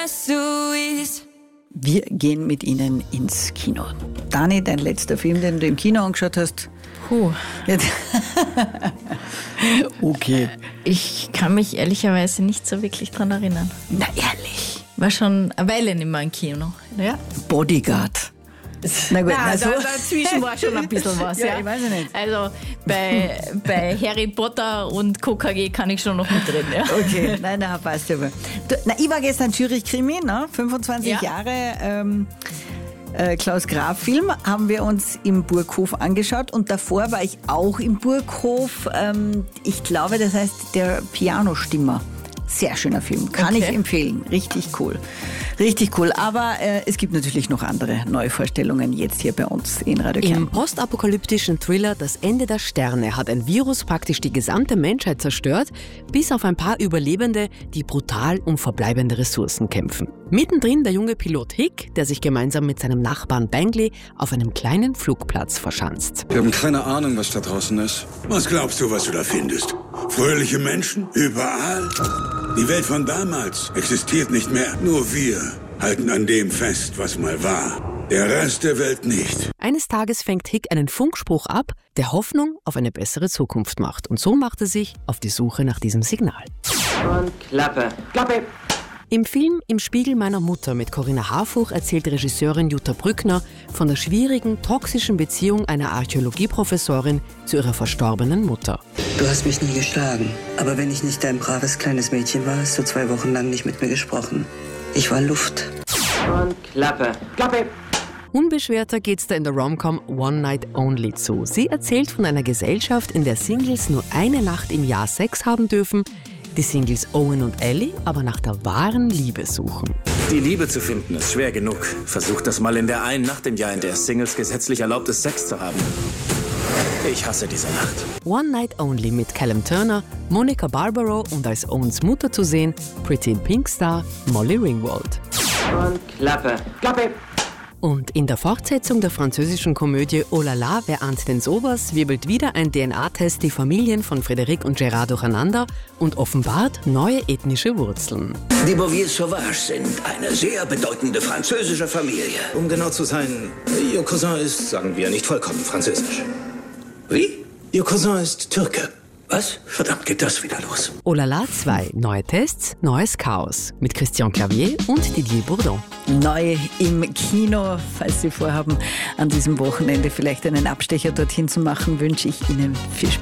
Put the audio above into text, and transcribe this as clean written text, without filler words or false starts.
Wir gehen mit Ihnen ins Kino. Dani, dein letzter Film, den du im Kino angeschaut hast? Okay. Ich kann mich ehrlicherweise nicht so wirklich dran erinnern. Na ehrlich. War schon eine Weile nicht mehr im Kino. Ja? Bodyguard. Na gut, Nein, dazwischen war schon ein bisschen was. Ja, ich weiß nicht. Also bei Harry Potter und KKG kann ich schon noch mitreden. Ja. Okay, nein, passt ja. Ich war gestern Zürich-Krimi, ne? 25 Jahre Klaus Graf-Film haben wir uns im Burghof angeschaut und davor war ich auch im Burghof. Ich glaube, das heißt der Pianostimmer. Sehr schöner Film, kann ich empfehlen. Richtig cool. Richtig cool. Aber es gibt natürlich noch andere Neuvorstellungen jetzt hier bei uns in Radio Kärnten. Im postapokalyptischen Thriller Das Ende der Sterne hat ein Virus praktisch die gesamte Menschheit zerstört, bis auf ein paar Überlebende, die brutal um verbleibende Ressourcen kämpfen. Mittendrin der junge Pilot Hick, der sich gemeinsam mit seinem Nachbarn Bangley auf einem kleinen Flugplatz verschanzt. Wir haben keine Ahnung, was da draußen ist. Was glaubst du, was du da findest? Fröhliche Menschen? Überall? Die Welt von damals existiert nicht mehr. Nur wir halten an dem fest, was mal war. Der Rest der Welt nicht. Eines Tages fängt Hick einen Funkspruch ab, der Hoffnung auf eine bessere Zukunft macht. Und so macht er sich auf die Suche nach diesem Signal. Und Klappe. Klappe! Im Film Im Spiegel meiner Mutter mit Corinna Harfuch erzählt Regisseurin Jutta Brückner von der schwierigen, toxischen Beziehung einer Archäologieprofessorin zu ihrer verstorbenen Mutter. Du hast mich nie geschlagen, aber wenn ich nicht dein braves kleines Mädchen war, hast du 2 Wochen lang nicht mit mir gesprochen. Ich war Luft. Und Klappe. Klappe! Unbeschwerter geht's da in der Rom-Com One Night Only zu. Sie erzählt von einer Gesellschaft, in der Singles nur eine Nacht im Jahr Sex haben dürfen, die Singles Owen und Ellie aber nach der wahren Liebe suchen. Die Liebe zu finden ist schwer genug. Versucht das mal in der einen Nacht im Jahr, in der es Singles gesetzlich erlaubt ist, Sex zu haben. Ich hasse diese Nacht. One Night Only mit Callum Turner, Monica Barbaro und als Owens Mutter zu sehen, Pretty in Pink Star Molly Ringwald. Und Klappe. Klappe! Und in der Fortsetzung der französischen Komödie Oh la la, wer ahnt denn sowas, wirbelt wieder ein DNA-Test die Familien von Frédéric und Gérard durcheinander und offenbart neue ethnische Wurzeln. Die Bouvier-Sauvage sind eine sehr bedeutende französische Familie. Um genau zu sein, Ihr Cousin ist, sagen wir, nicht vollkommen französisch. Wie? Ihr Cousin ist Türke. Was? Verdammt, geht das wieder los? Oh la la 2, neue Tests, neues Chaos. Mit Christian Clavier und Didier Bourdon. Neu im Kino. Falls Sie vorhaben, an diesem Wochenende vielleicht einen Abstecher dorthin zu machen, wünsche ich Ihnen viel Spaß.